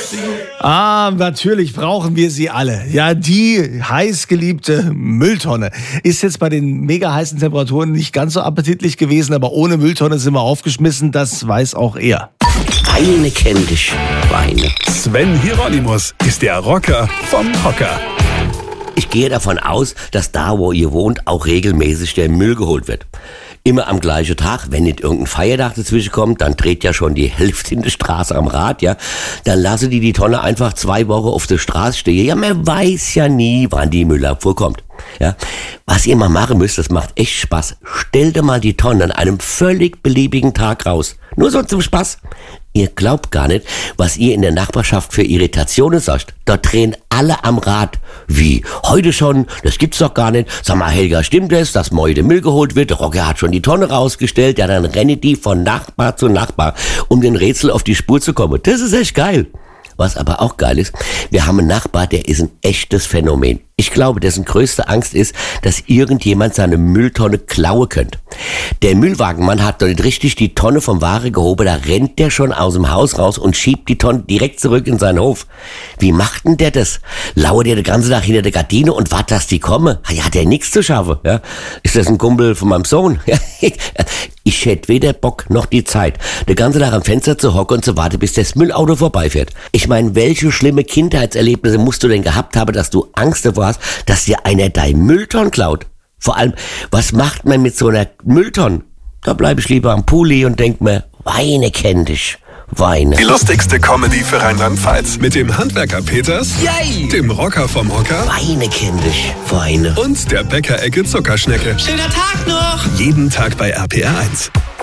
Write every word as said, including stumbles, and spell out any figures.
Ah, natürlich brauchen wir sie alle. Ja, die heißgeliebte Mülltonne ist jetzt bei den mega heißen Temperaturen nicht ganz so appetitlich gewesen, aber ohne Mülltonne sind wir aufgeschmissen, das weiß auch er. Weine kenn dich, Weine. Sven Hieronymus ist der Rocker vom Hocker. Ich gehe davon aus, dass da, wo ihr wohnt, auch regelmäßig der Müll geholt wird. Immer am gleichen Tag, wenn nicht irgendein Feiertag dazwischen kommt, dann dreht ja schon die Hälfte in der Straße am Rad, ja. Dann lassen die die Tonne einfach zwei Wochen auf der Straße stehen. Ja, man weiß ja nie, wann die Müllabfuhr kommt. Ja, was ihr mal machen müsst, das macht echt Spaß. Stellt mal die Tonne an einem völlig beliebigen Tag raus. Nur so zum Spaß. Ihr glaubt gar nicht, was ihr in der Nachbarschaft für Irritationen sagt. Dort drehen alle am Rad. Wie? Heute schon? Das gibt's doch gar nicht. Sag mal, Helga, stimmt es, dass morgen Müll geholt wird? Der Rocker hat schon die Tonne rausgestellt. Ja, dann rennen die von Nachbar zu Nachbar, um den Rätsel auf die Spur zu kommen. Das ist echt geil. Was aber auch geil ist, wir haben einen Nachbar, der ist ein echtes Phänomen. Ich glaube, dessen größte Angst ist, dass irgendjemand seine Mülltonne klauen könnte. Der Müllwagenmann hat doch nicht richtig die Tonne vom Ware gehoben, da rennt der schon aus dem Haus raus und schiebt die Tonne direkt zurück in seinen Hof. Wie macht denn der das? Lauert der den ganzen Tag hinter der Gardine und wartet, dass die kommen? Ja, hat der nichts zu schaffen, ja? Ist das ein Kumpel von meinem Sohn? Ich hätte weder Bock noch die Zeit, den ganzen Tag am Fenster zu hocken und zu warten, bis das Müllauto vorbeifährt. Ich meine, welche schlimme Kindheitserlebnisse musst du denn gehabt haben, dass du Angst davor hast, dass dir einer dein Müllton klaut? Vor allem, was macht man mit so einer Mülltonne? Da bleibe ich lieber am Pulli und denk mir, Weine kenn dich, Weine. Die lustigste Comedy für Rheinland-Pfalz mit dem Handwerker Peters, Yay. Dem Rocker vom Hocker, Weine kenn dich, Weine. Und der Bäckerecke Zuckerschnecke. Schöner Tag noch! Jeden Tag bei R P R eins.